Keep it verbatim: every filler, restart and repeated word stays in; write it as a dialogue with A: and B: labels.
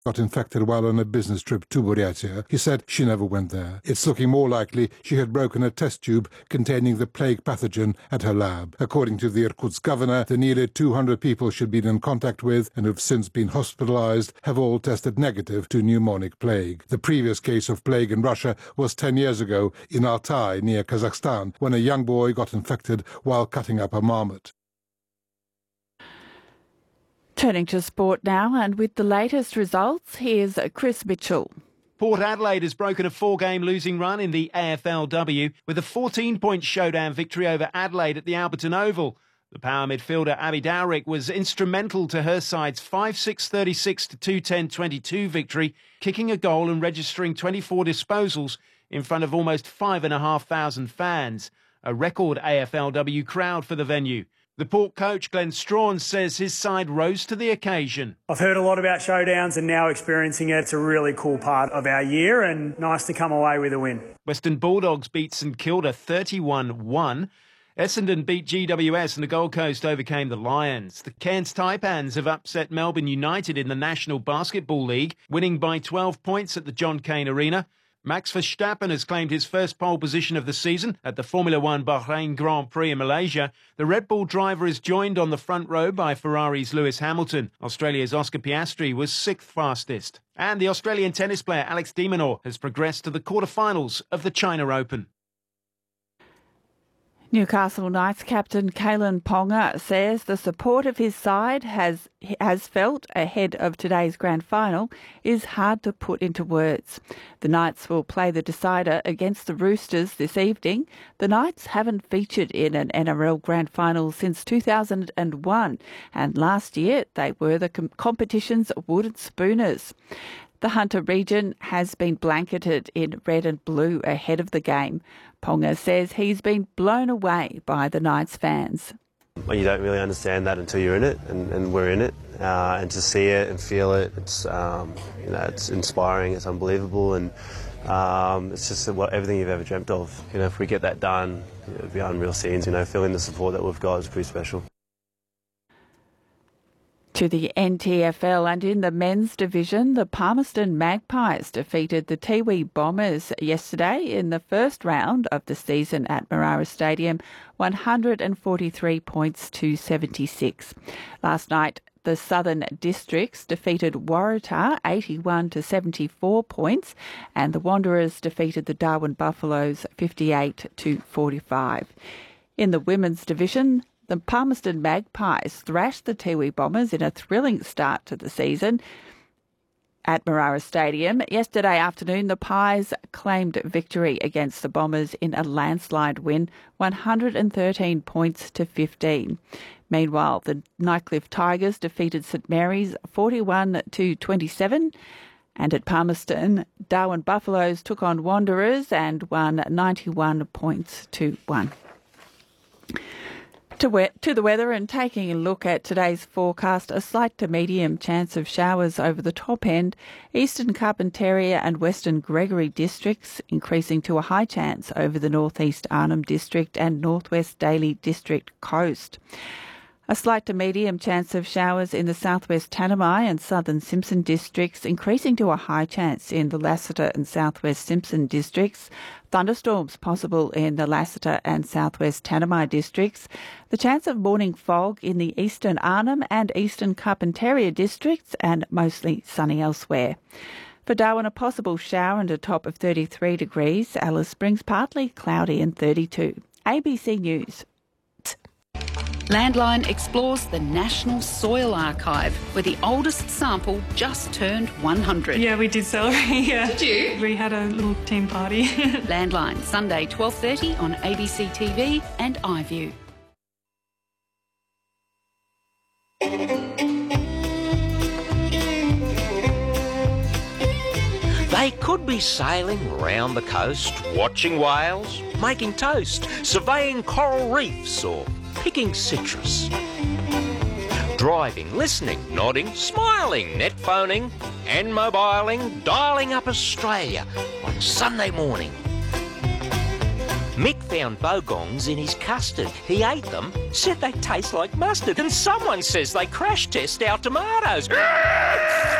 A: got infected while on a business trip to Buryatia. He said she never went there. It's looking more likely she had broken a test tube containing the plague pathogen at her lab. According to the Irkutsk governor, the nearly two hundred people she'd been in contact with and who've since been hospitalized have all tested negative to pneumonic plague. The previous case of plague in Russia was ten years ago in Altai, near Kazakhstan, when a young boy got infected while cutting up a marmot.
B: Turning to sport now, and with the latest results, here's Chris Mitchell.
C: Port Adelaide has broken a four-game losing run in the A F L W with a fourteen-point showdown victory over Adelaide at the Alberton Oval. The power midfielder Abby Dowrick was instrumental to her side's five six thirty-six to two ten twenty-two victory, kicking a goal and registering twenty-four disposals in front of almost five and a half thousand fans, a record A F L W crowd for the venue. The Port coach, Glenn Strawn, says his side rose to the occasion.
D: I've heard a lot about showdowns and now experiencing it. It's a really cool part of our year and nice to come away with a win.
C: Western Bulldogs beat St Kilda thirty-one one. Essendon beat G W S and the Gold Coast overcame the Lions. The Cairns Taipans have upset Melbourne United in the National Basketball League, winning by twelve points at the John Cain Arena. Max Verstappen has claimed his first pole position of the season at the Formula One Bahrain Grand Prix in Malaysia. The Red Bull driver is joined on the front row by Ferrari's Lewis Hamilton. Australia's Oscar Piastri was sixth fastest. And the Australian tennis player Alex de Minaur has progressed to the quarterfinals of the China Open.
B: Newcastle Knights captain Kalyn Ponga says the support of his side has has felt ahead of today's grand final is hard to put into words. The Knights will play the decider against the Roosters this evening. The Knights haven't featured in an N R L grand final since two thousand one, and last year they were the com- competition's wooden spooners. The Hunter region has been blanketed in red and blue ahead of the game. Ponga says he's been blown away by the Knights fans.
E: Well, you don't really understand that until you're in it, and, and we're in it. Uh, and to see it and feel it, it's um, you know, it's inspiring, it's unbelievable, and um, it's just what, everything you've ever dreamt of. You know, if we get that done, it'll be unreal scenes. You know, feeling the support that we've got is pretty special.
B: To the N T F L, and in the men's division, the Palmerston Magpies defeated the Tiwi Bombers yesterday in the first round of the season at Marara Stadium, one hundred forty-three points to seventy-six. Last night, the Southern Districts defeated Waratah eighty-one to seventy-four points, and the Wanderers defeated the Darwin Buffaloes fifty-eight to forty-five. In the women's division, the Palmerston Magpies thrashed the Tiwi Bombers in a thrilling start to the season at Marara Stadium. Yesterday afternoon, the Pies claimed victory against the Bombers in a landslide win, one hundred thirteen points to fifteen. Meanwhile, the Nightcliff Tigers defeated St Mary's forty-one to twenty-seven. And at Palmerston, Darwin Buffaloes took on Wanderers and won ninety-one points to one. To, we- to the weather, and taking a look at today's forecast, a slight to medium chance of showers over the top end, eastern Carpentaria and western Gregory districts, increasing to a high chance over the northeast Arnhem district and northwest Daly district coast. A slight to medium chance of showers in the southwest Tanami and southern Simpson districts, increasing to a high chance in the Lassiter and southwest Simpson districts. Thunderstorms possible in the Lassiter and southwest Tanami districts. The chance of morning fog in the eastern Arnhem and eastern Carpentaria districts, and mostly sunny elsewhere. For Darwin, a possible shower and a top of thirty-three degrees. Alice Springs partly cloudy and thirty-two. A B C News.
F: Landline explores the National Soil Archive, where the oldest sample just turned one hundred.
G: Yeah, we did celebrate, yeah.
F: Did you?
G: We had a little team party.
F: Landline, Sunday twelve thirty on A B C T V and iView.
H: They could be sailing round the coast, watching whales, making toast, surveying coral reefs or picking citrus. Driving, listening, nodding, smiling, net phoning and mobiling, dialing up Australia on Sunday morning. Mick found bogongs in his custard. He ate them, said they taste like mustard, and someone says they crash test our tomatoes.